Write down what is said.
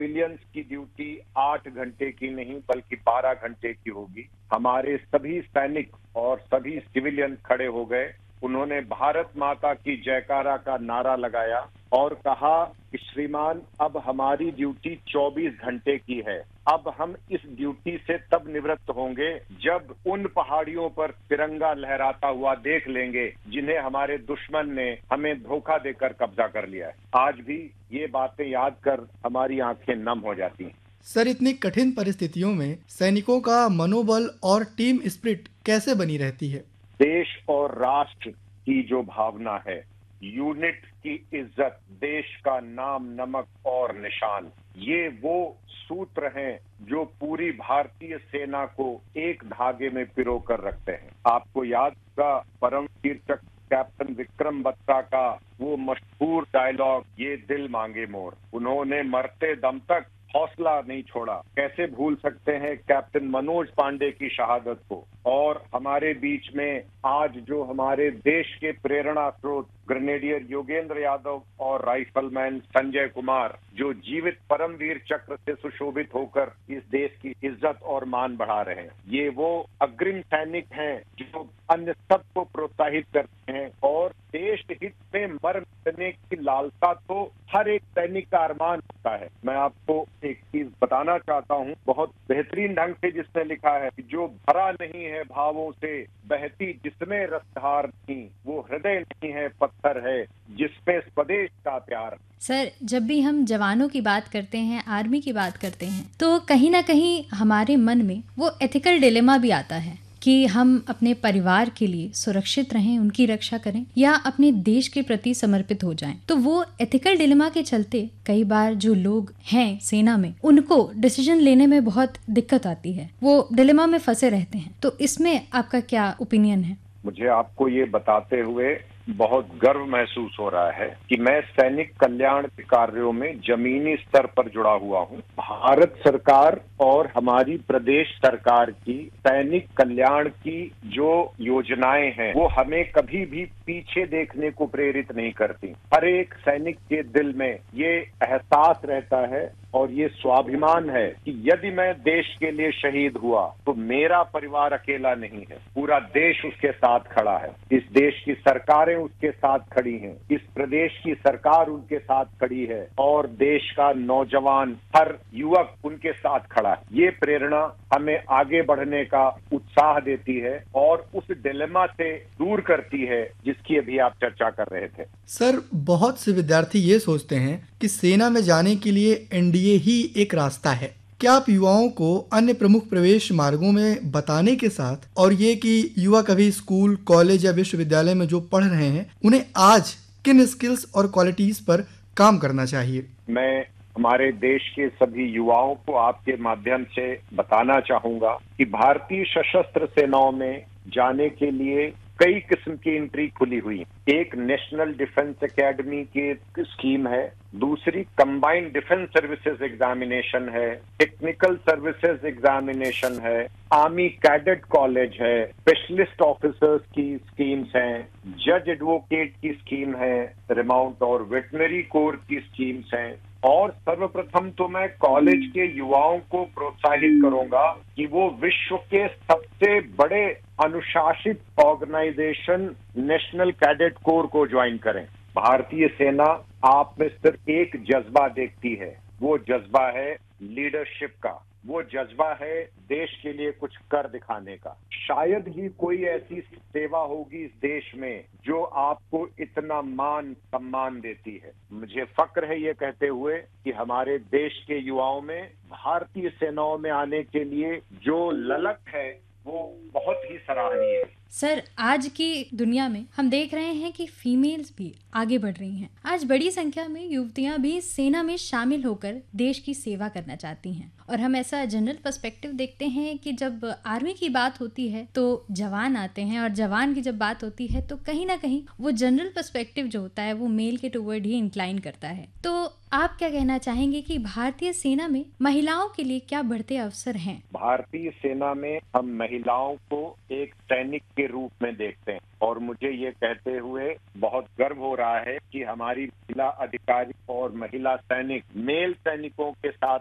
Civilians की duty 8 घंटे की नहीं बल्कि 12 घंटे की होगी। हमारे सभी सैनिक और सभी सिविलियन खड़े हो गए। उन्होंने भारत माता की जयकारा का नारा लगाया और कहा कि श्रीमान, अब हमारी ड्यूटी 24 घंटे की है। अब हम इस ड्यूटी से तब निवृत्त होंगे जब उन पहाड़ियों पर तिरंगा लहराता हुआ देख लेंगे जिन्हें हमारे दुश्मन ने हमें धोखा देकर कब्जा कर लिया है। आज भी ये बातें याद कर हमारी आंखें नम हो जाती हैं। सर, इतनी कठिन परिस्थितियों में सैनिकों का मनोबल और टीम स्पिरिट कैसे बनी रहती है? देश और राष्ट्र की जो भावना है, यूनिट की इज्जत, देश का नाम, नमक और निशान, ये वो सूत्र हैं जो पूरी भारतीय सेना को एक धागे में पिरो कर रखते हैं। आपको याद होगा परमवीर चक्र कैप्टन विक्रम बत्रा का वो मशहूर डायलॉग, ये दिल मांगे मोर। उन्होंने मरते दम तक हौसला नहीं छोड़ा। कैसे भूल सकते हैं कैप्टन मनोज पांडे की शहादत को। और हमारे बीच में आज जो हमारे देश के प्रेरणा स्रोत ग्रेनेडियर योगेंद्र यादव और राइफलमैन संजय कुमार, जो जीवित परमवीर चक्र से सुशोभित होकर इस देश की इज्जत और मान बढ़ा रहे हैं, ये वो अग्रिम सैनिक हैं जो अन्य सबको प्रोत्साहित करते हैं। और देश हित में मर मिटने की लालसा तो हर एक सैनिक का अरमान होता है। मैं आपको एक चीज बताना चाहता हूँ, बहुत बेहतरीन ढंग से जिसने लिखा है कि जो भरा नहीं है भावों से, बहती जिसमें रसधार नहीं, वो हृदय नहीं है पत्थर है जिसपे स्वदेश का प्यार। सर, जब भी हम जवानों की बात करते हैं, आर्मी की बात करते हैं, तो कहीं ना कहीं हमारे मन में वो एथिकल डिलेमा भी आता है कि हम अपने परिवार के लिए सुरक्षित रहें, उनकी रक्षा करें या अपने देश के प्रति समर्पित हो जाएं। तो वो एथिकल डिलेमा के चलते कई बार जो लोग हैं सेना में, उनको डिसीजन लेने में बहुत दिक्कत आती है, वो डिलेमा में फंसे रहते हैं। तो इसमें आपका क्या ओपिनियन है? मुझे आपको ये बताते हुए बहुत गर्व महसूस हो रहा है कि मैं सैनिक कल्याण के कार्यों में जमीनी स्तर पर जुड़ा हुआ हूँ। भारत सरकार और हमारी प्रदेश सरकार की सैनिक कल्याण की जो योजनाएं हैं, वो हमें कभी भी पीछे देखने को प्रेरित नहीं करती। हर एक सैनिक के दिल में ये एहसास रहता है और ये स्वाभिमान है कि यदि मैं देश के लिए शहीद हुआ तो मेरा परिवार अकेला नहीं है, पूरा देश उसके साथ खड़ा है। इस देश की सरकारें उसके साथ खड़ी हैं, इस प्रदेश की सरकार उनके साथ खड़ी है और देश का नौजवान, हर युवक उनके साथ खड़ा है। ये प्रेरणा हमें आगे बढ़ने का उत्साह देती है और उस डिलेमा से दूर करती है जिसकी अभी आप चर्चा कर रहे थे। सर, बहुत से विद्यार्थी ये सोचते हैं कि सेना में जाने के लिए एनडीए ही एक रास्ता है। क्या आप युवाओं को अन्य प्रमुख प्रवेश मार्गों में बताने के साथ और ये कि युवा कभी स्कूल, कॉलेज या विश्वविद्यालय में जो पढ़ रहे हैं, उन्हें आज किन स्किल्स और क्वालिटीज पर काम करना चाहिए? मैं हमारे देश के सभी युवाओं को आपके माध्यम से बताना चाहूंगा कि भारतीय सशस्त्र सेनाओं में जाने के लिए कई किस्म की एंट्री खुली हुई है। एक नेशनल डिफेंस एकेडमी की स्कीम है, दूसरी कंबाइंड डिफेंस सर्विसेज एग्जामिनेशन है, टेक्निकल सर्विसेज एग्जामिनेशन है, आर्मी कैडेट कॉलेज है, स्पेशलिस्ट ऑफिसर्स की स्कीम्स हैं, जज एडवोकेट की स्कीम है, रिमाउंट और वेटनरी कोर की स्कीम्स हैं। और सर्वप्रथम तो मैं कॉलेज के युवाओं को प्रोत्साहित करूंगा कि वो विश्व के सबसे बड़े अनुशासित ऑर्गेनाइजेशन नेशनल कैडेट कोर को ज्वाइन करें। भारतीय सेना आप में सिर्फ एक जज्बा देखती है, वो जज्बा है लीडरशिप का, वो जज्बा है देश के लिए कुछ कर दिखाने का। शायद ही कोई ऐसी सेवा होगी इस देश में जो आपको इतना मान सम्मान देती है। मुझे फक्र है ये कहते हुए कि हमारे देश के युवाओं में भारतीय सेनाओं में आने के लिए जो ललक है वो बहुत ही सराहनीय है। सर, आज की दुनिया में हम देख रहे हैं कि फीमेल्स भी आगे बढ़ रही हैं। आज बड़ी संख्या में युवतियां भी सेना में शामिल होकर देश की सेवा करना चाहती हैं। और हम ऐसा जनरल पर्सपेक्टिव देखते हैं कि जब आर्मी की बात होती है तो जवान आते हैं, और जवान की जब बात होती है तो कहीं ना कहीं वो जनरल पर्सपेक्टिव जो होता है वो मेल के टुवर्ड ही इंक्लाइन करता है। तो आप क्या कहना चाहेंगे कि भारतीय सेना में महिलाओं के लिए क्या बढ़ते अवसर हैं? भारतीय सेना में हम महिलाओं को एक सैनिक के रूप में देखते हैं। और मुझे ये कहते हुए बहुत गर्व हो रहा है कि हमारी महिला अधिकारी और महिला सैनिक मेल सैनिकों के साथ